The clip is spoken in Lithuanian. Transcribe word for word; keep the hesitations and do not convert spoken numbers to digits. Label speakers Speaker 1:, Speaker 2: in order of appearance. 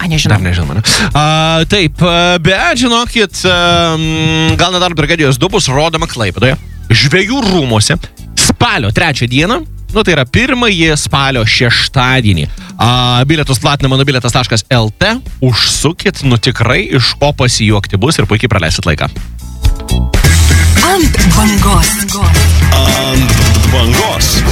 Speaker 1: nežinau.
Speaker 2: Dar nežinoma, ne? A, taip, bet žinokit, gal net dar Brigadijos du bus rodoma Klaipėdoje, Žvejų rūmuose, spalio trečią dieną, nu tai yra pirmąjį spalio šeštadienį. A, bilietus platina mano bilietas taškas lt, užsukit, nu tikrai iš ko pasijuokti bus ir puikiai praleisit laiką.
Speaker 3: Ant bangos.
Speaker 4: Ant bangos.